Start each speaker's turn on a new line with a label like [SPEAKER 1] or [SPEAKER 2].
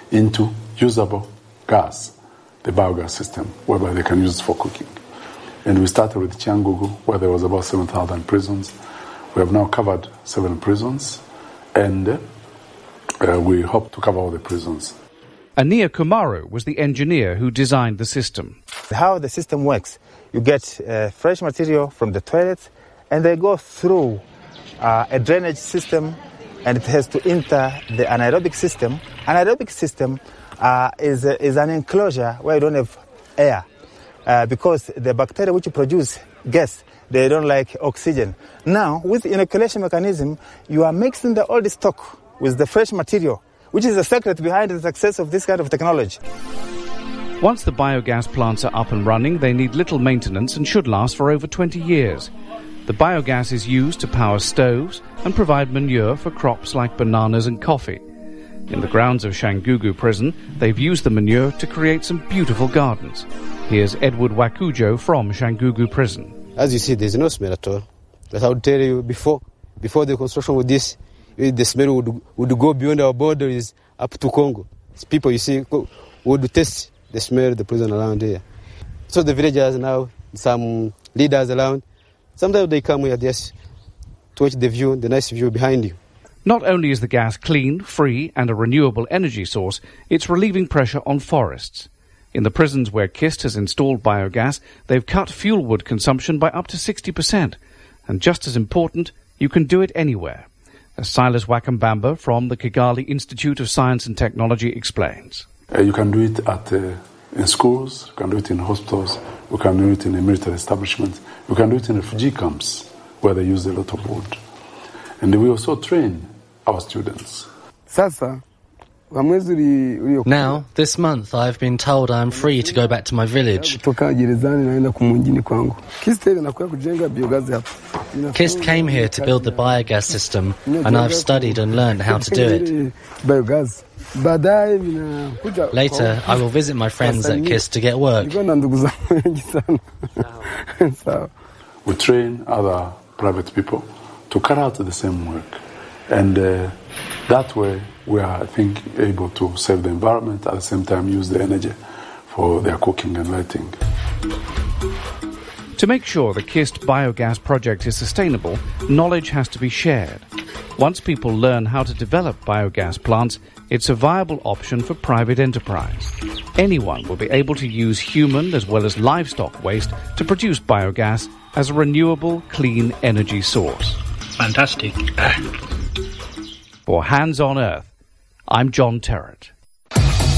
[SPEAKER 1] into usable gas, the biogas system, whereby they can use it for cooking. And we started with Cyangugu, where there was about 7,000 prisons. We have now covered 7 prisons, and we hope to cover all the prisons.
[SPEAKER 2] Ania Kumaru was the engineer who designed the system.
[SPEAKER 3] How the system works, you get fresh material from the toilets, and they go through a drainage system, and it has to enter the anaerobic system. Anaerobic system is an enclosure where you don't have air, because the bacteria which produce gas, they don't like oxygen. Now, with inoculation mechanism, you are mixing the old stock with the fresh material, which is the secret behind the success of this kind of technology.
[SPEAKER 2] Once the biogas plants are up and running, they need little maintenance and should last for over 20 years. The biogas is used to power stoves and provide manure for crops like bananas and coffee. In the grounds of Cyangugu prison, they've used the manure to create some beautiful gardens. Here's Edward Wakujo from Cyangugu prison.
[SPEAKER 4] As you see, there's no smell at all. As I would tell you before the construction with this, the smell would go beyond our borders up to Congo. People, you see, would taste the smell of the prison around here. So the villagers now, some leaders around, sometimes they come here just to watch the view, the nice view behind you.
[SPEAKER 2] Not only is the gas clean, free and a renewable energy source, it's relieving pressure on forests. In the prisons where KIST has installed biogas, they've cut fuel wood consumption by up to 60%. And just as important, you can do it anywhere. As Silas Wakambamba from the Kigali Institute of Science and Technology explains.
[SPEAKER 1] You can do it in schools, you can do it in hospitals, you can do it in a military establishment, you can do it in refugee camps where they use a lot of wood. And we also train our students.
[SPEAKER 5] Now, this month, I've been told I'm free to go back to my village. KIST came here to build the biogas system, and I've studied and learned how to do it. Later, I will visit my friends at KIST to get work.
[SPEAKER 1] We train other private people to carry out the same work. And that way, we are, I think, able to save the environment, at the same time use the energy for their cooking and lighting.
[SPEAKER 2] To make sure the KIST biogas project is sustainable, knowledge has to be shared. Once people learn how to develop biogas plants, it's a viable option for private enterprise. Anyone will be able to use human as well as livestock waste to produce biogas as a renewable, clean energy source.
[SPEAKER 6] Fantastic.
[SPEAKER 2] For Hands on Earth, I'm John Terrett.